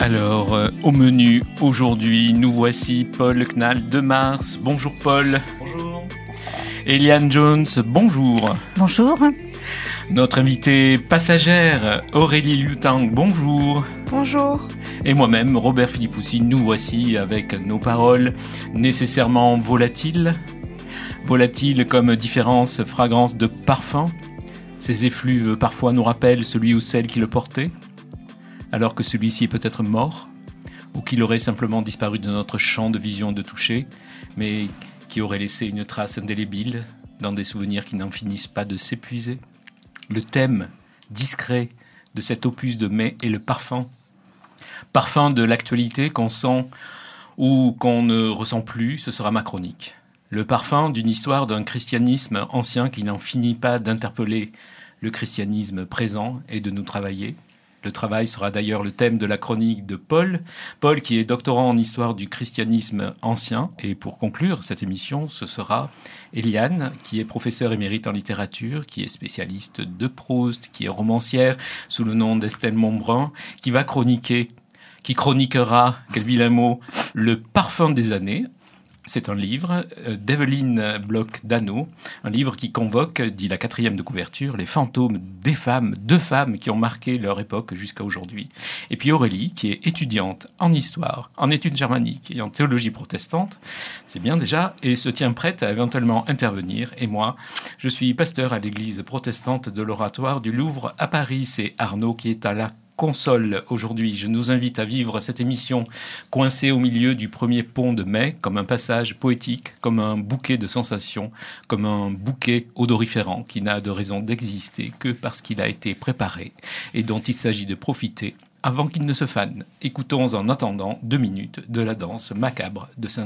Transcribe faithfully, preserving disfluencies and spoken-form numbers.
Alors, euh, au menu, aujourd'hui, nous voici Paul Knall de Mars. Bonjour Paul. Bonjour. Eliane Jones, bonjour. Bonjour. Notre invitée passagère, Aurélie Lutang, bonjour. Bonjour. Et moi-même, Robert Philippoussi, nous voici avec nos paroles nécessairement volatiles. Volatiles comme différence, fragrance de parfum. Ces effluves parfois nous rappellent celui ou celle qui le portait, alors que celui-ci est peut-être mort, ou qu'il aurait simplement disparu de notre champ de vision de toucher, mais qui aurait laissé une trace indélébile dans des souvenirs qui n'en finissent pas de s'épuiser. Le thème discret de cet opus de mai est le parfum. Parfum de l'actualité qu'on sent ou qu'on ne ressent plus, ce sera ma chronique. Le parfum d'une histoire d'un christianisme ancien qui n'en finit pas d'interpeller le christianisme présent et de nous travailler. Le travail sera d'ailleurs le thème de la chronique de Paul. Paul qui est doctorant en histoire du christianisme ancien. Et pour conclure cette émission, ce sera Eliane, qui est professeure émérite en littérature, qui est spécialiste de Proust, qui est romancière sous le nom d'Estelle Montbrun, qui va chroniquer, qui chroniquera, quel vilain mot, le parfum des années. C'est un livre euh, d'Evelyne Bloch-Dano, un livre qui convoque, dit la quatrième de couverture, les fantômes des femmes, deux femmes qui ont marqué leur époque jusqu'à aujourd'hui. Et puis Aurélie, qui est étudiante en histoire, en études germaniques et en théologie protestante, c'est bien déjà, et se tient prête à éventuellement intervenir. Et moi, je suis pasteur à l'église protestante de l'Oratoire du Louvre à Paris. C'est Arnaud qui est à la console aujourd'hui. Je nous invite à vivre cette émission coincée au milieu du premier pont de mai, comme un passage poétique, comme un bouquet de sensations, comme un bouquet odoriférant qui n'a de raison d'exister que parce qu'il a été préparé et dont il s'agit de profiter avant qu'il ne se fane. Écoutons en attendant deux minutes de la danse macabre de Saint